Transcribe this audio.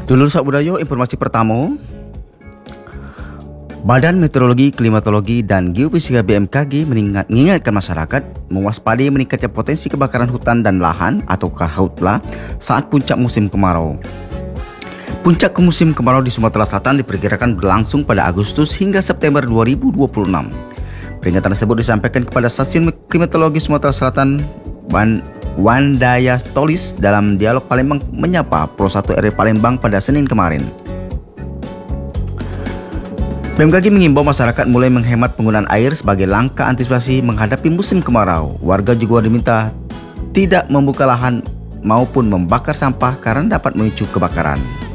Dulur sak budaya, informasi pertama. Badan Meteorologi, Klimatologi, dan Geofisika BMKG mengingatkan masyarakat mewaspadai meningkatnya potensi kebakaran hutan dan lahan atau karhutla saat puncak musim kemarau. Puncak musim kemarau di Sumatera Selatan diperkirakan berlangsung pada Agustus hingga September 2026. Peringatan tersebut disampaikan kepada Stasiun Klimatologi Sumatera Selatan Wandaya Stolis dalam dialog Palembang Menyapa Pro 1 RW Palembang pada Senin kemarin. BMKG mengimbau masyarakat mulai menghemat penggunaan air sebagai langkah antisipasi menghadapi musim kemarau. Warga juga diminta tidak membuka lahan maupun membakar sampah karena dapat memicu kebakaran.